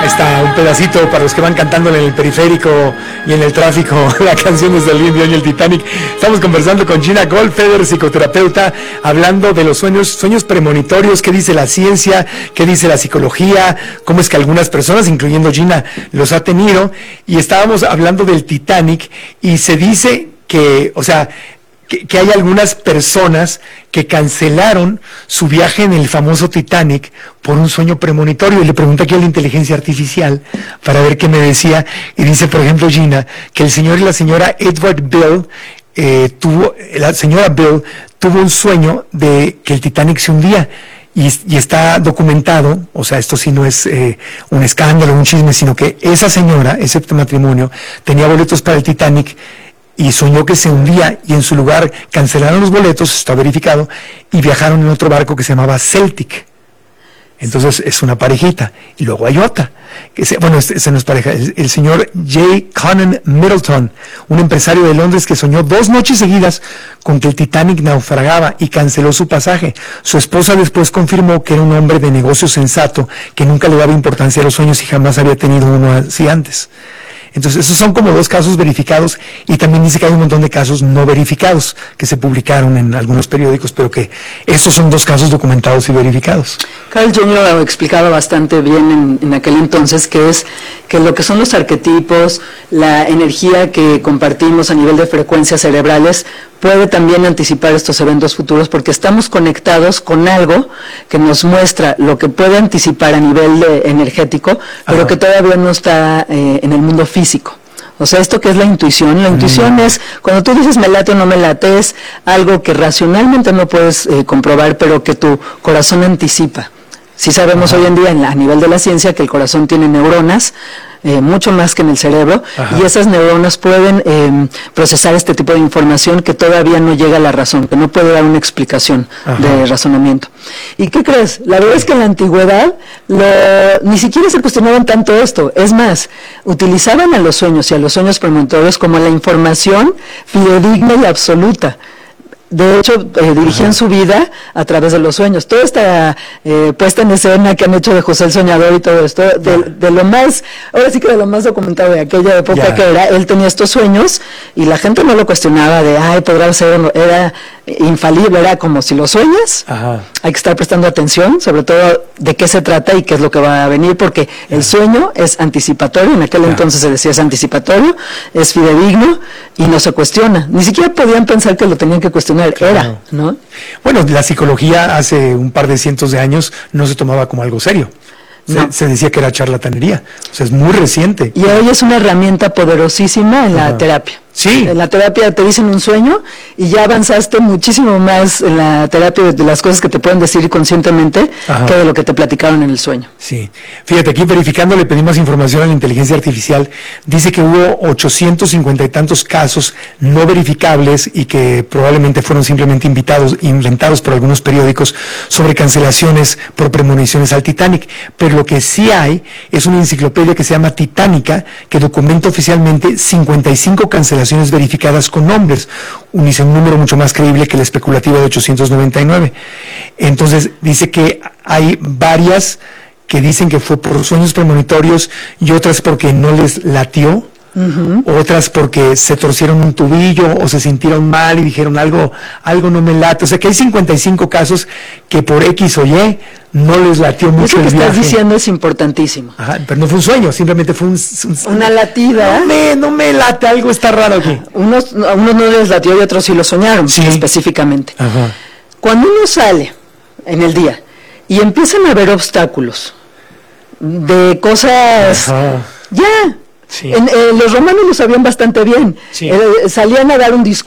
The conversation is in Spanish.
está un pedacito para los que van cantándole en el periférico y en el tráfico la canción de Celine Dion y el Titanic. Estamos conversando con Gina Goldfeder, psicoterapeuta, hablando de los sueños premonitorios, qué dice la ciencia, qué dice la psicología, cómo es que algunas personas, incluyendo Gina, los ha tenido. Y estábamos hablando del Titanic y se dice que, o sea, que hay algunas personas que cancelaron su viaje en el famoso Titanic por un sueño premonitorio. Y le pregunté aquí a la inteligencia artificial para ver qué me decía, y dice, por ejemplo, Gina, que el señor y la señora Edward Bell la señora Bell tuvo un sueño de que el Titanic se hundía. Y está documentado, o sea, esto sí no es un escándalo, un chisme, sino que esa señora, ese matrimonio, tenía boletos para el Titanic y soñó que se hundía, y en su lugar cancelaron los boletos, está verificado, y viajaron en otro barco que se llamaba Celtic. Entonces es una parejita. Y luego hay otra, ese no es pareja, el señor J. Conan Middleton, un empresario de Londres que soñó 2 noches seguidas con que el Titanic naufragaba y canceló su pasaje. Su esposa después confirmó que era un hombre de negocio sensato, que nunca le daba importancia a los sueños y jamás había tenido uno así antes. Entonces, esos son como 2 casos verificados, y también dice que hay un montón de casos no verificados que se publicaron en algunos periódicos, pero que estos son 2 casos documentados y verificados. Carl Jung lo explicaba bastante bien en aquel entonces, que es que lo que son los arquetipos, la energía que compartimos a nivel de frecuencias cerebrales, puede también anticipar estos eventos futuros, porque estamos conectados con algo que nos muestra lo que puede anticipar a nivel energético, pero que todavía no está en el mundo físico. O sea, esto que es la intuición es, cuando tú dices me late o no me late, es algo que racionalmente no puedes comprobar, pero que tu corazón anticipa. Sí sabemos hoy en día a nivel de la ciencia que el corazón tiene neuronas, mucho más que en el cerebro, y esas neuronas pueden procesar este tipo de información que todavía no llega a la razón, que no puede dar una explicación de razonamiento. ¿Y qué crees? La verdad es que en la antigüedad ni siquiera se cuestionaban tanto esto. Es más, utilizaban a los sueños y a los sueños premonitorios como la información fidedigna y absoluta. De hecho, dirigían su vida a través de los sueños. Toda esta puesta en escena que han hecho de José el Soñador y todo esto, de lo más, ahora sí que de lo más documentado de aquella época, que era, él tenía estos sueños y la gente no lo cuestionaba de, podrá ser, era infalible, era como si lo sueñas, hay que estar prestando atención, sobre todo de qué se trata y qué es lo que va a venir, porque el sueño es anticipatorio, en aquel entonces se decía es anticipatorio, es fidedigno y no se cuestiona. Ni siquiera podían pensar que lo tenían que cuestionar. Era, ¿no? Bueno, la psicología hace un par de cientos de años no se tomaba como algo serio. Se decía que era charlatanería. O sea, es muy reciente. Y hoy es una herramienta poderosísima en la terapia. Sí. En la terapia te dicen un sueño y ya avanzaste muchísimo más en la terapia de las cosas que te pueden decir conscientemente que de lo que te platicaron en el sueño. Sí. Fíjate, aquí verificando le pedí más información a la inteligencia artificial. Dice que hubo 850 y tantos casos no verificables y que probablemente fueron simplemente inventados por algunos periódicos sobre cancelaciones por premoniciones al Titanic. Pero lo que sí hay es una enciclopedia que se llama Titánica, que documenta oficialmente 55 cancelaciones verificadas con nombres, un número mucho más creíble que la especulativa de 899. Entonces dice que hay varias que dicen que fue por sueños premonitorios y otras porque no les latió, otras porque se torcieron un tubillo o se sintieron mal y dijeron algo no me late. O sea que hay 55 casos que por X o Y no les latió mucho el viaje. Eso que estás diciendo es importantísimo. Pero no fue un sueño, simplemente fue una latida. No me late, algo está raro aquí. A unos no les latió y otros sí lo soñaron, específicamente. Cuando uno sale en el día y empiezan a haber obstáculos de cosas, los romanos lo sabían bastante bien. Salían a dar un discurso